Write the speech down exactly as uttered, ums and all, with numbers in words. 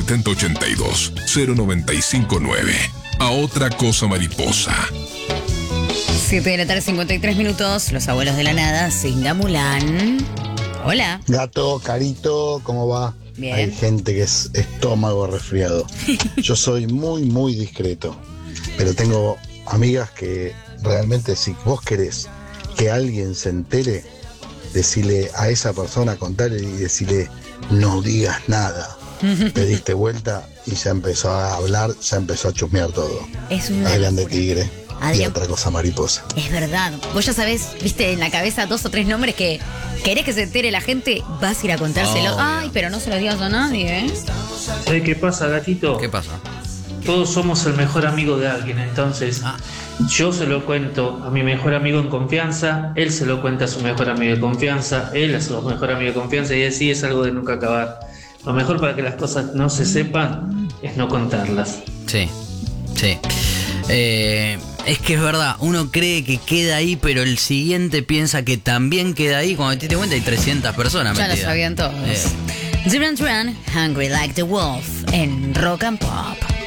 setenta ochenta y dos, cero noventa y cinco nueve. A otra cosa mariposa. siete de la tarde, cincuenta y tres minutos. Los abuelos de la nada, Singa Mulán. Hola. Gato, Carito, ¿cómo va? Bien. Hay gente que es estómago resfriado. Yo soy muy, muy discreto. Pero tengo amigas que realmente, si vos querés que alguien se entere, decirle a esa persona, contarle y decirle, no digas nada. Te diste vuelta y ya empezó a hablar, ya empezó a chusmear todo. Es una Más grande locura. tigre Adrián, y otra cosa mariposa. es verdad. Vos ya sabés, viste en la cabeza dos o tres nombres que querés que se entere la gente, vas a ir a contárselo. Obvio. Ay, pero no se lo digas a nadie, ¿eh? ¿Sabes qué pasa, gatito? ¿Qué pasa? Todos somos el mejor amigo de alguien, entonces Ah. yo se lo cuento a mi mejor amigo en confianza, él se lo cuenta a su mejor amigo de confianza, él a su mejor amigo de confianza, y así es algo de nunca acabar. Lo mejor para que las cosas no se sepan es no contarlas. Sí, sí. Eh, es que es verdad, uno cree que queda ahí, pero el siguiente piensa que también queda ahí. Cuando te das cuenta hay trescientas personas Ya lo metidas. sabían todos. Eh. Duran Duran, Hungry Like the Wolf, en Rock and Pop.